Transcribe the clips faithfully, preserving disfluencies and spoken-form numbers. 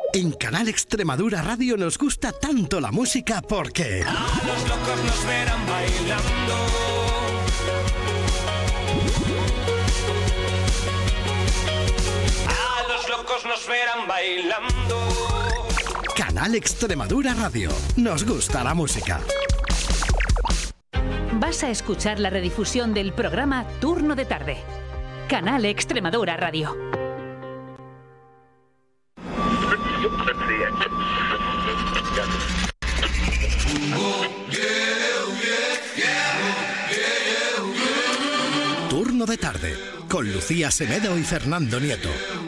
En Canal Extremadura Radio nos gusta tanto la música porque... A los locos nos verán bailando. A los locos nos verán bailando. Canal Extremadura Radio. Nos gusta la música. Vas a escuchar la redifusión del programa Turno de Tarde. Canal Extremadura Radio. Turno de Tarde, con Lucía Semedo y Fernando Nieto.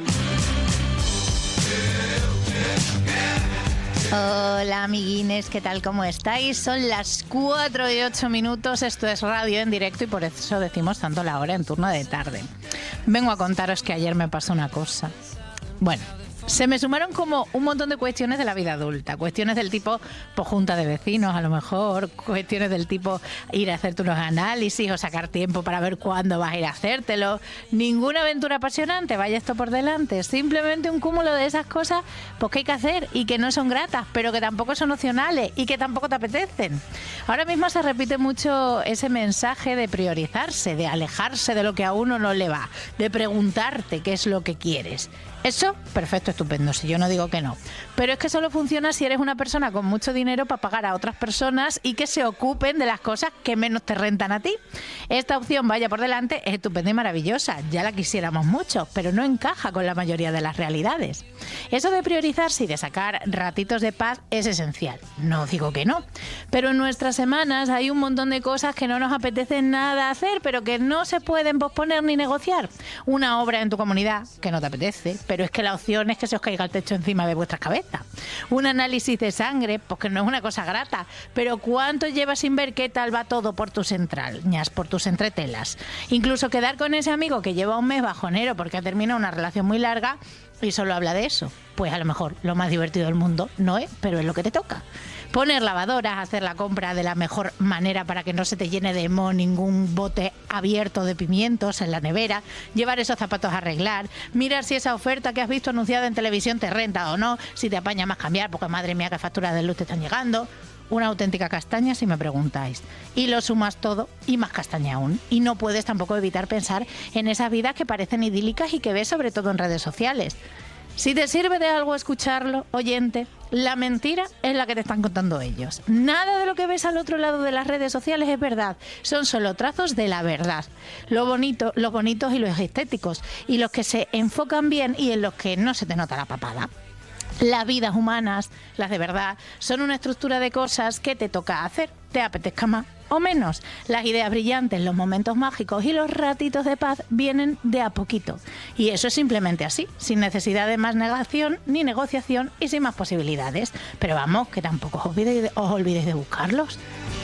Hola amiguines, ¿qué tal? ¿Cómo estáis? Son las cuatro y ocho minutos, esto es radio en directo y por eso decimos tanto la hora en Turno de Tarde. Vengo a contaros que ayer me pasó una cosa. Bueno, se me sumaron como un montón de cuestiones de la vida adulta, cuestiones del tipo, pues junta de vecinos a lo mejor, cuestiones del tipo ir a hacerte unos análisis o sacar tiempo para ver cuándo vas a ir a hacértelo. Ninguna aventura apasionante, vaya esto por delante, simplemente un cúmulo de esas cosas pues que hay que hacer y que no son gratas, pero que tampoco son opcionales y que tampoco te apetecen. Ahora mismo se repite mucho ese mensaje de priorizarse, de alejarse de lo que a uno no le va, de preguntarte qué es lo que quieres. Eso, perfecto, estupendo, si yo no digo que no. Pero es que solo funciona si eres una persona con mucho dinero para pagar a otras personas y que se ocupen de las cosas que menos te rentan a ti. Esta opción, vaya por delante, es estupenda y maravillosa, ya la quisiéramos mucho, pero no encaja con la mayoría de las realidades. Eso de priorizarse y de sacar ratitos de paz es esencial, no digo que no. Pero en nuestras semanas hay un montón de cosas que no nos apetece nada hacer, pero que no se pueden posponer ni negociar. Una obra en tu comunidad que no te apetece, pero es que la opción es que se os caiga el techo encima de vuestras cabezas. Un análisis de sangre, pues que no es una cosa grata, pero ¿cuánto llevas sin ver qué tal va todo por tus entrañas, por tus entretelas? Incluso quedar con ese amigo que lleva un mes bajonero porque ha terminado una relación muy larga y solo habla de eso. Pues a lo mejor lo más divertido del mundo no es, pero es lo que te toca. Poner lavadoras, hacer la compra de la mejor manera para que no se te llene de moho ningún bote abierto de pimientos en la nevera, llevar esos zapatos a arreglar, mirar si esa oferta que has visto anunciada en televisión te renta o no, si te apaña más cambiar, porque madre mía qué facturas de luz te están llegando. Una auténtica castaña si me preguntáis. Y lo sumas todo y más castaña aún. Y no puedes tampoco evitar pensar en esas vidas que parecen idílicas y que ves sobre todo en redes sociales. Si te sirve de algo escucharlo, oyente, la mentira es la que te están contando ellos. Nada de lo que ves al otro lado de las redes sociales es verdad. Son solo trazos de la verdad. Lo bonito, los bonitos y los estéticos. Y los que se enfocan bien y en los que no se te nota la papada. Las vidas humanas, las de verdad, son una estructura de cosas que te toca hacer, te apetezca más o menos. Las ideas brillantes, los momentos mágicos y los ratitos de paz vienen de a poquito. Y eso es simplemente así, sin necesidad de más negación ni negociación y sin más posibilidades. Pero vamos, que tampoco os olvidéis de, os olvidéis de buscarlos.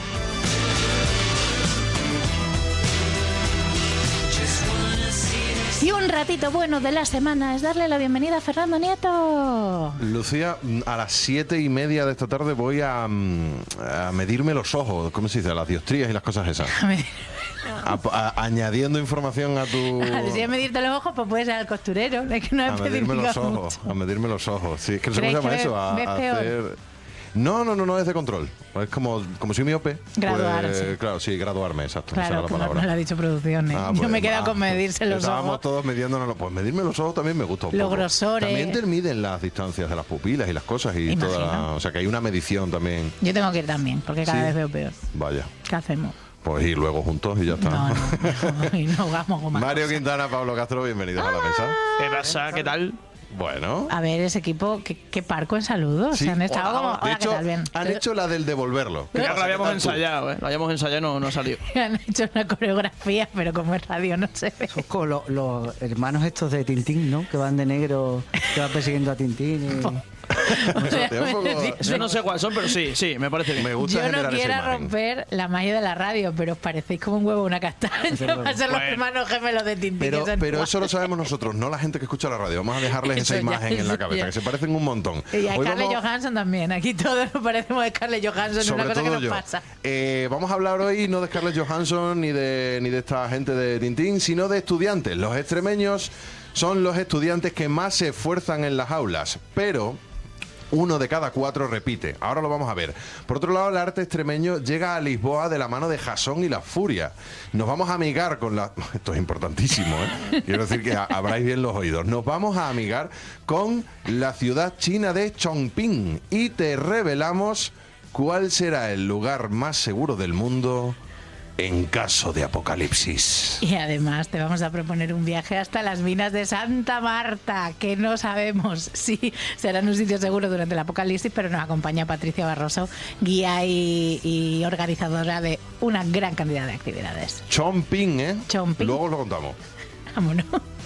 Y un ratito bueno de la semana es darle la bienvenida a Fernando Nieto. Lucía, a las siete y media de esta tarde voy a, a medirme los ojos, ¿cómo se dice? Las diostrías y las cosas esas. A, a, añadiendo información a tu... Si es medirte los ojos, pues puedes ir al costurero. Es que no a medirme los ojos, mucho. a medirme los ojos. Sí, es que no sé cómo se llama eso, a, a hacer... No, no, no, no es de control. Es como, como soy miope. Graduarse. Pues, claro, sí, graduarme, exacto. Claro, esa es la palabra. No lo ha dicho producciones. Ah, pues, Yo me he quedado ah, con medirse los estábamos ojos. Estábamos todos midiéndonos. Pues medirme los ojos también me gusta un los poco. Los grosores. También te miden las distancias de las pupilas y las cosas y Imagino. toda la, o sea que hay una medición también. Yo tengo que ir también, porque cada ¿Sí? vez veo peor. Vaya. ¿Qué hacemos? Pues y luego juntos y ya está. No, no, y no vamos más Mario cosas. Quintana, Pablo Castro, bienvenidos ah, a la mesa. ¿Qué pasa? ¿Qué tal? Bueno. A ver, ese equipo, qué, qué parco en saludos. Sí. Se han estado Hola, como... de Hola, hecho, ¿qué tal? Bien. Han hecho la del devolverlo. Ya lo habíamos ensayado, ¿eh? Lo habíamos ensayado y no, no ha salido. Han hecho una coreografía, pero como es radio no se ve. Son como los, los hermanos estos de Tintín, ¿no? Que van de negro, que van persiguiendo a Tintín y... Yo no sé cuáles son, pero sí, sí, me parece bien. Me gusta Yo no quiero romper la magia de la radio, pero os parecéis como un huevo o una castaña para ser los hermanos gemelos de Tintín. Pero, que son pero igual. eso lo sabemos nosotros, no la gente que escucha la radio. Vamos a dejarles Eso esa ya, imagen en la cabeza, ya. que se parecen un montón. Y a Hoy Scarlett vamos- Johansson también. Aquí todos nos parecemos a Scarlett Johansson, es Sobre una cosa que todo nos yo. pasa. Eh, vamos a hablar hoy no de Scarlett Johansson ni de, ni de esta gente de Tintín, sino de estudiantes. Los extremeños son los estudiantes que más se esfuerzan en las aulas, pero Uno de cada cuatro repite. Ahora lo vamos a ver. Por otro lado, el arte extremeño llega a Lisboa de la mano de Jasón y la Furia. Nos vamos a amigar con la... Esto es importantísimo, ¿eh? Quiero decir que abráis bien los oídos. Nos vamos a amigar con la ciudad china de Chongping y te revelamos cuál será el lugar más seguro del mundo en caso de apocalipsis. Y además te vamos a proponer un viaje hasta las minas de Santa Marta, que no sabemos si serán un sitio seguro durante el apocalipsis, pero nos acompaña Patricia Barroso, guía y, y organizadora de una gran cantidad de actividades. Chongping, ¿eh? Chongping. Luego os lo contamos. Vámonos.